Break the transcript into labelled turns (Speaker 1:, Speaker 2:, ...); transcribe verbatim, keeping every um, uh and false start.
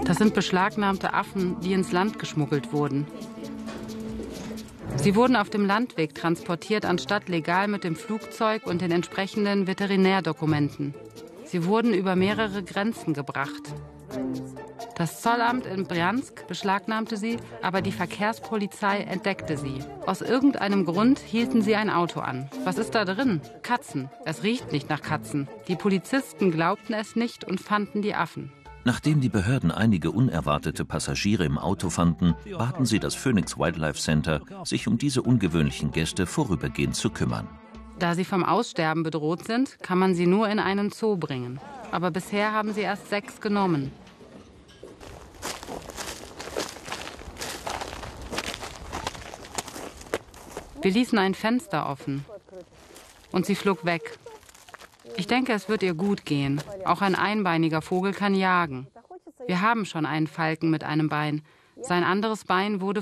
Speaker 1: Das sind beschlagnahmte Affen, die ins Land geschmuggelt wurden. Sie wurden auf dem Landweg transportiert, anstatt legal mit dem Flugzeug und den entsprechenden Veterinärdokumenten. Sie wurden über mehrere Grenzen gebracht. Das Zollamt in Brjansk beschlagnahmte sie, aber die Verkehrspolizei entdeckte sie. Aus irgendeinem Grund hielten sie ein Auto an. Was ist da drin? Katzen. Es riecht nicht nach Katzen. Die Polizisten glaubten es nicht und fanden die Affen.
Speaker 2: Nachdem die Behörden einige unerwartete Passagiere im Auto fanden, baten sie das Phoenix Wildlife Center, sich um diese ungewöhnlichen Gäste vorübergehend zu kümmern.
Speaker 1: Da sie vom Aussterben bedroht sind, kann man sie nur in einen Zoo bringen. Aber bisher haben sie erst sechs genommen. Wir ließen ein Fenster offen und sie flog weg. Ich denke, es wird ihr gut gehen. Auch ein einbeiniger Vogel kann jagen. Wir haben schon einen Falken mit einem Bein. Sein anderes Bein wurde